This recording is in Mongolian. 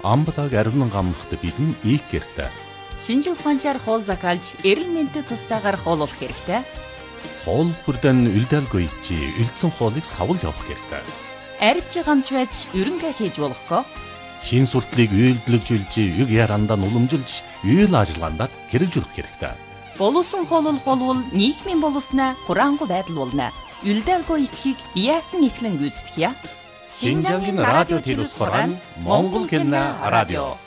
амбадаг аривнан гамнахт бидэн ийх хэрэгтэй. Шинжил ухаанчаар хоол закалж, эрүүл мэндэд тустайгаар хооллох хэрэгтэй. Хоол бүрдэн үлдээлгүй чи үлдсэн хоолыг савлж авах хэрэгтэй. Арвч гамч байж ерөнхий хийж болохгүй. Шин суртлыг үйлдэлжүүлж, юг ярандаа уламжилж, үйл ажиллагаанд хэрэгжүүлэх хэрэгтэй. Боловсон хооллол болвол нийгмийн боловсноо хураангуй байдал болно. Үлдээлгүй итгэхийг яасан ихлэн гүйцэтгэе. Шинжангийн радио телевиз хорон Монгол хэлний радио